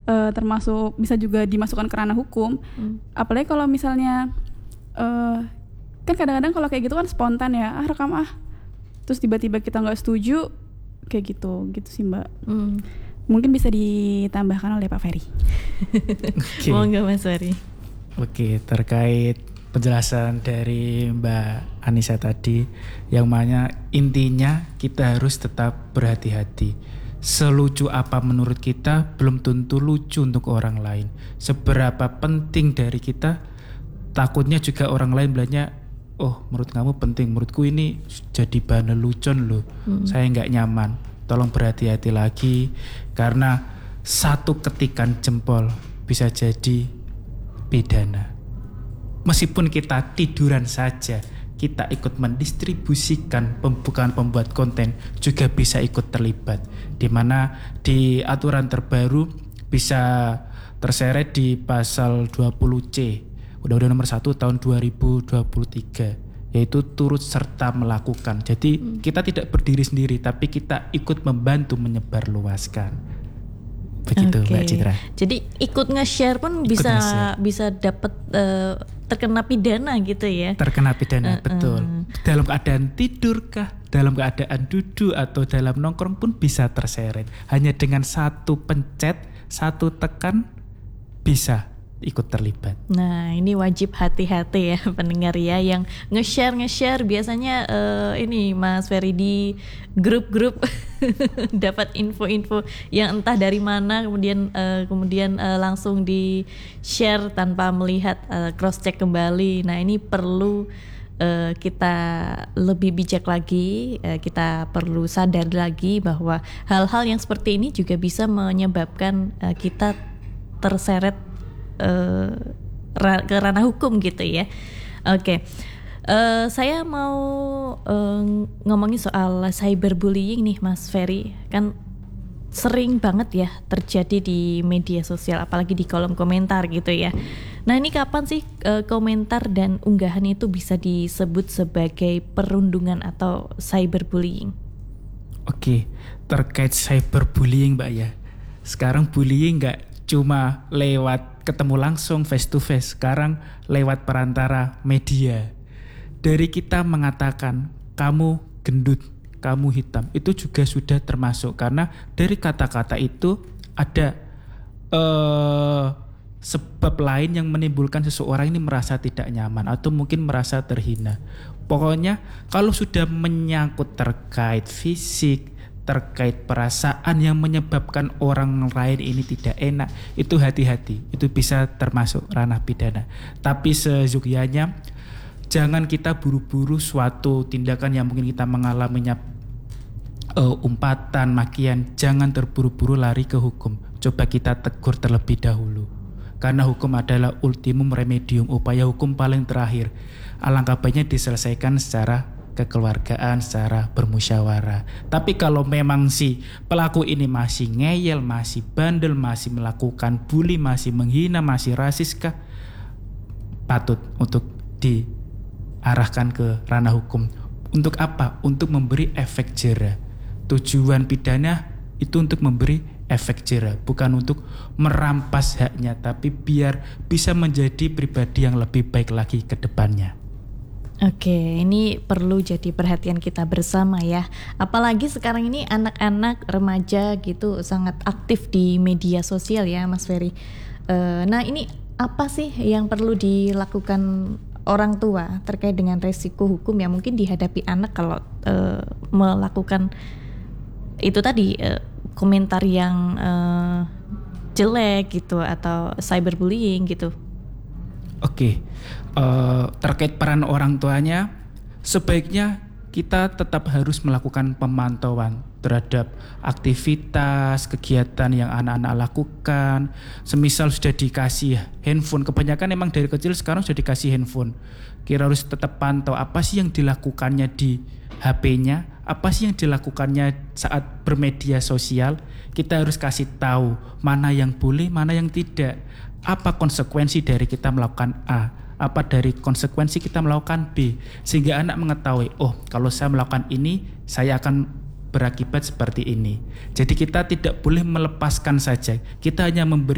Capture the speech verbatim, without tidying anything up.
uh, termasuk bisa juga dimasukkan ke ranah hukum. Hmm. Apalagi kalau misalnya uh, kan kadang-kadang kalau kayak gitu kan spontan ya, ah rekam ah, terus tiba-tiba kita nggak setuju kayak gitu, gitu sih Mbak. Hmm. Mungkin bisa ditambahkan oleh Pak Ferry. Okay. Monggo Mas Ferry. Oke, okay, terkait penjelasan dari Mbak Anissa tadi, yang mana intinya kita harus tetap berhati-hati. Selucu apa menurut kita belum tentu lucu untuk orang lain. Seberapa penting dari kita, takutnya juga orang lain bilangnya, oh menurut kamu penting, menurutku ini jadi bahan lelucon loh, hmm. saya nggak nyaman. Tolong berhati-hati lagi, karena satu ketikan jempol bisa jadi pidana. Meskipun kita tiduran saja, kita ikut mendistribusikan pembukaan pembuat konten juga bisa ikut terlibat. Di mana di aturan terbaru bisa terseret di pasal dua puluh C Undang-Undang Nomor satu Tahun dua ribu dua puluh tiga, yaitu turut serta melakukan. Jadi hmm. kita tidak berdiri sendiri, tapi kita ikut membantu menyebarluaskan. Begitu okay. Mbak Citra. Jadi ikut nge-share pun ikut bisa nge-share. bisa dapat uh, terkena pidana gitu ya. Terkena pidana, uh, betul. Uh. Dalam keadaan tidur kah, dalam keadaan duduk atau dalam nongkrong pun bisa terseret. Hanya dengan satu pencet, satu tekan bisa ikut terlibat. Nah ini wajib hati-hati ya pendengar ya, yang nge-share nge-share biasanya uh, ini Mas Ferry di grup-grup dapat info-info yang entah dari mana, kemudian uh, kemudian uh, langsung di share tanpa melihat uh, cross check kembali. Nah ini perlu uh, kita lebih bijak lagi, uh, kita perlu sadar lagi bahwa hal-hal yang seperti ini juga bisa menyebabkan uh, kita terseret Uh, ra- ke ranah hukum gitu ya. Oke, okay. uh, saya mau uh, ngomongin soal cyberbullying nih Mas Ferry. Kan sering banget ya terjadi di media sosial, apalagi di kolom komentar gitu ya. Nah ini kapan sih uh, komentar dan unggahan itu bisa disebut sebagai perundungan atau cyberbullying? Oke, okay. Terkait cyberbullying Mbak ya, sekarang bullying nggak cuma lewat ketemu langsung face to face, sekarang lewat perantara media. Dari kita mengatakan kamu gendut, kamu hitam, itu juga sudah termasuk, karena dari kata-kata itu ada uh, sebab lain yang menimbulkan seseorang ini merasa tidak nyaman atau mungkin merasa terhina. Pokoknya kalau sudah menyangkut terkait fisik, terkait perasaan yang menyebabkan orang lain ini tidak enak, itu hati-hati, itu bisa termasuk ranah pidana. Tapi seyogyanya jangan kita buru-buru suatu tindakan yang mungkin kita mengalaminya uh, umpatan, makian, jangan terburu-buru lari ke hukum. Coba kita tegur terlebih dahulu, karena hukum adalah ultimum remedium, upaya hukum paling terakhir. Alangkah baiknya diselesaikan secara kekeluargaan, secara bermusyawarah. Tapi kalau memang si pelaku ini masih ngeyel, masih bandel, masih melakukan bully, masih menghina, masih rasis kah, patut untuk diarahkan ke ranah hukum. Untuk apa? Untuk memberi efek jera. Tujuan pidana itu untuk memberi efek jera, bukan untuk merampas haknya, tapi biar bisa menjadi pribadi yang lebih baik lagi ke depannya. Oke, ini perlu jadi perhatian kita bersama ya. Apalagi sekarang ini anak-anak remaja gitu sangat aktif di media sosial ya Mas Ferry. Uh, nah ini apa sih yang perlu dilakukan orang tua terkait dengan resiko hukum yang mungkin dihadapi anak kalau uh, melakukan itu tadi uh, komentar yang uh, jelek gitu atau cyberbullying gitu? Oke, uh, terkait peran orang tuanya, sebaiknya kita tetap harus melakukan pemantauan terhadap aktivitas, kegiatan yang anak-anak lakukan. Semisal sudah dikasih handphone, kebanyakan emang dari kecil sekarang sudah dikasih handphone. Kita harus tetap pantau apa sih yang dilakukannya di H P-nya, apa sih yang dilakukannya saat bermedia sosial. Kita harus kasih tahu mana yang boleh, mana yang tidak. Apa konsekuensi dari kita melakukan A, apa dari konsekuensi kita melakukan B, sehingga anak mengetahui, oh kalau saya melakukan ini saya akan berakibat seperti ini. Jadi kita tidak boleh melepaskan saja, kita hanya memberi